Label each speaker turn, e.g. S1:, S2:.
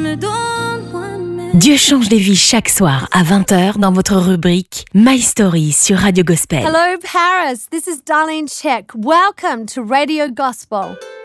S1: Dieu change des vies chaque soir à 20h dans votre rubrique My Story sur Radio Gospel.
S2: Hello Paris, this is Darlene Check. Welcome to Radio Gospel.